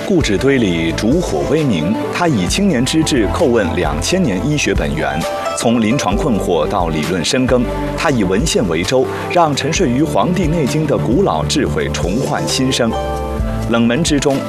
故纸堆里烛火微明，他以青年之智叩问2000年医学本源，从临床困惑到理论深耕，他以文献为舟，让沉睡于《黄帝内经》的古老智慧重焕新生。冷门之中，